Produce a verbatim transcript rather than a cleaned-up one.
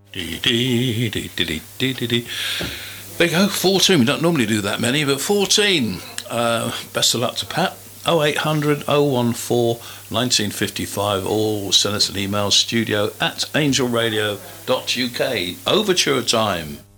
There you go, fourteen. We don't normally do that many, but fourteen. Uh, best of luck to Pat. oh eight hundred, oh one four, nineteen fifty-five, or send us an email, studio at angel radio dot u k. Overture time.